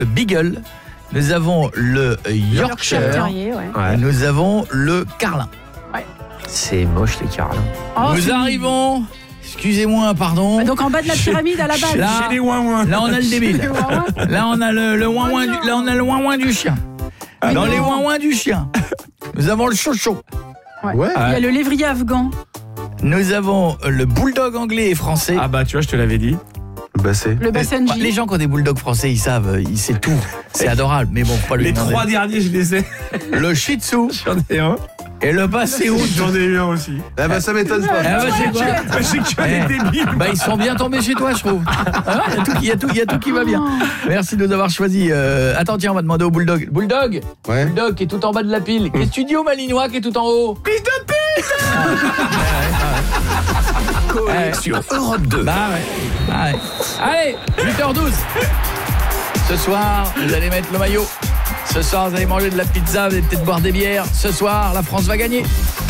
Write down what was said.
Beagle. Nous avons le Yorkshire. Terrier, ouais. Nous avons le Carlin. C'est moche les carlins. Oh, Nous arrivons... Excusez-moi, pardon. Donc en bas de la pyramide à la base. Là, Chez les ouin-ouin. là, on a le débile. Là, on a le ouin-ouin du, là, on a le ouin-ouin du chien. Dans les ouin-ouin du chien, nous avons le chocho. Ouais. Il y a le lévrier afghan. Nous avons le bulldog anglais et français. Ah bah tu vois, je te l'avais dit. Bassé. Le Basenji. Les gens qui ont des bulldogs français, ils savent, ils savent tout. C'est adorable, mais bon, faut pas lui Les demander. 3 derniers, je les ai. Le shih tzu J'en ai un. et le basset-hound. J'en ai eu un aussi. Ah bah ça m'étonne pas. Ah bah, c'est quoi Je sais que tu as des débiles. Bah, ils sont bien tombés chez toi, je trouve. Ah, il y a tout qui va bien. Merci de nous avoir choisi. Attends, tiens, on va demander au bulldog. Bulldog, Ouais. Bulldog qui est tout en bas de la pile. Qu'est-ce que tu dis au malinois qui est tout en haut? Fils de pute. Ouais. Sur Europe 2. Bah ouais. Ah ouais. Allez, 8h12. Ce soir, vous allez mettre le maillot. Ce soir, vous allez manger de la pizza, vous allez peut-être boire des bières. Ce soir, la France va gagner.